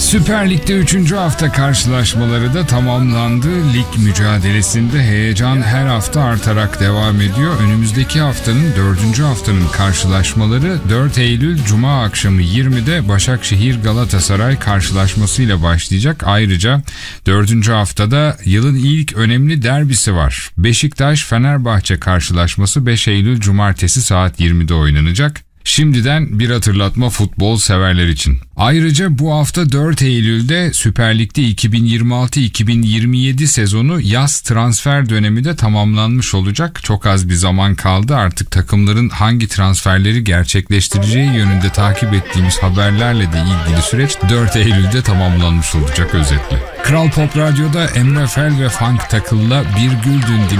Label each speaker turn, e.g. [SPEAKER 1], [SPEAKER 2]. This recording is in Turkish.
[SPEAKER 1] Süper Lig'de 3. hafta karşılaşmaları da tamamlandı. Lig mücadelesinde heyecan her hafta artarak devam ediyor. Önümüzdeki haftanın 4. haftanın karşılaşmaları 4 Eylül Cuma akşamı 20'de Başakşehir-Galatasaray karşılaşmasıyla başlayacak. Ayrıca 4. haftada yılın ilk önemli derbisi var. Beşiktaş-Fenerbahçe karşılaşması 5 Eylül Cumartesi saat 20'de oynanacak. Şimdiden bir hatırlatma futbol severler için. Ayrıca bu hafta 4 Eylül'de Süper Lig'de 2026-2027 sezonu yaz transfer dönemi de tamamlanmış olacak. Çok az bir zaman kaldı. Artık takımların hangi transferleri gerçekleştireceği yönünde takip ettiğimiz haberlerle de ilgili süreç 4 Eylül'de tamamlanmış olacak özetle. Kral Pop Radyo'da Emre Fel ve Funk Takıl'la Bir Güldün